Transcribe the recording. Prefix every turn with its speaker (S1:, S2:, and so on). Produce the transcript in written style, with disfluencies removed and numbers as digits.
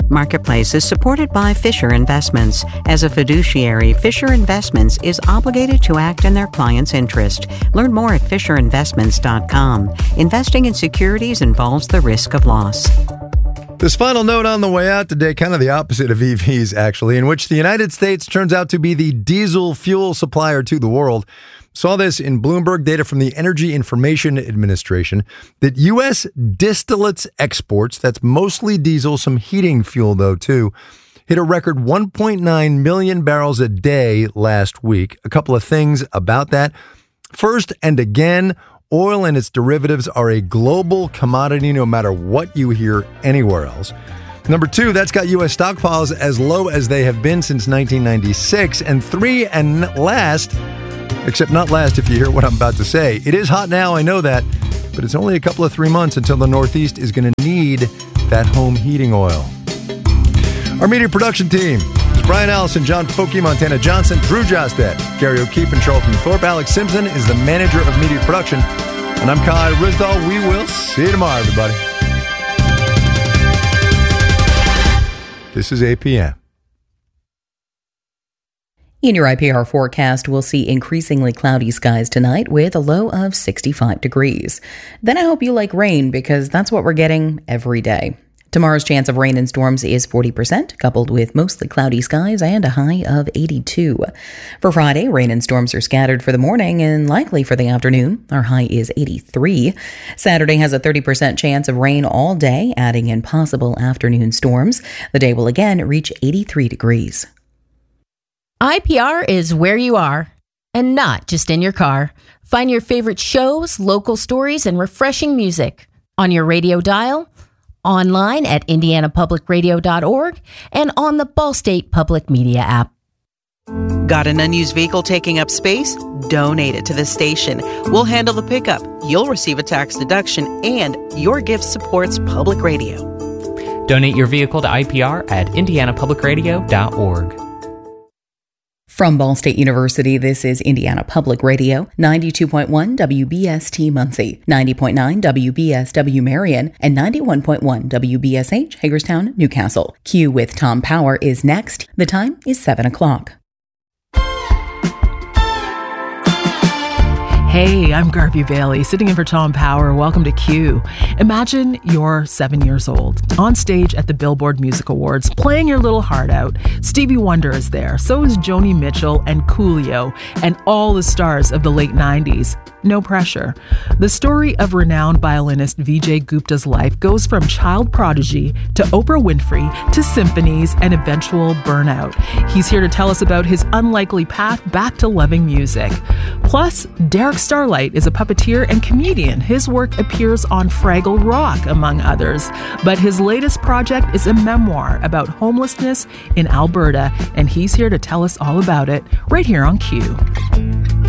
S1: Marketplace is supported by Fisher Investments. As a fiduciary, Fisher Investments is obligated to act in their client's interest. Learn more at FisherInvestments.com. Investing in securities involves the risk of loss.
S2: This final note on the way out today, kind of the opposite of EVs, actually, in which the United States turns out to be the diesel fuel supplier to the world. Saw this in Bloomberg data from the Energy Information Administration that U.S. distillates exports, that's mostly diesel, some heating fuel, though, too, hit a record 1.9 million barrels a day last week. A couple of things about that. First, and again, oil and its derivatives are a global commodity no matter what you hear anywhere else. Number two, that's got U.S. stockpiles as low as they have been since 1996. And three, and last, except not last if you hear what I'm about to say, it is hot now, I know that, but it's only a couple of 3 months until the Northeast is going to need that home heating oil. Our media production team is Brian Allison, John Foki, Montana Johnson, Drew Jostet, Gary O'Keefe, and Charlton Thorpe. Alex Simpson is the manager of media production. And I'm Kai Rizdal. We will see you tomorrow, everybody. This is APM.
S3: In your IPR forecast, we'll see increasingly cloudy skies tonight with a low of 65 degrees. Then I hope you like rain because that's what we're getting every day. Tomorrow's chance of rain and storms is 40%, coupled with mostly cloudy skies and a high of 82. For Friday, rain and storms are scattered for the morning and likely for the afternoon. Our high is 83. Saturday has a 30% chance of rain all day, adding in possible afternoon storms. The day will again reach 83 degrees.
S4: IPR is where you are, and not just in your car. Find your favorite shows, local stories, and refreshing music on your radio dial, online at indianapublicradio.org, and on the Ball State Public Media app.
S5: Got an unused vehicle taking up space? Donate it to the station. We'll handle the pickup. You'll receive a tax deduction, and your gift supports public radio.
S6: Donate your vehicle to IPR at indianapublicradio.org.
S3: From Ball State University, this is Indiana Public Radio, 92.1 WBST Muncie, 90.9 WBSW Marion, and 91.1 WBSH Hagerstown, Newcastle. Q with Tom Power is next. The time is 7 o'clock.
S7: Hey, I'm Garby Bailey, sitting in for Tom Power. Welcome to Q. Imagine you're 7 years old, on stage at the Billboard Music Awards, playing your little heart out. Stevie Wonder is there, so is Joni Mitchell and Coolio, and all the stars of the late 90s. No pressure. The story of renowned violinist Vijay Gupta's life goes from child prodigy to Oprah Winfrey to symphonies and eventual burnout. He's here to tell us about his unlikely path back to loving music. Plus, Derek Starlight is a puppeteer and comedian. His work appears on Fraggle Rock, among others. But his latest project is a memoir about homelessness in Alberta, and he's here to tell us all about it right here on Q.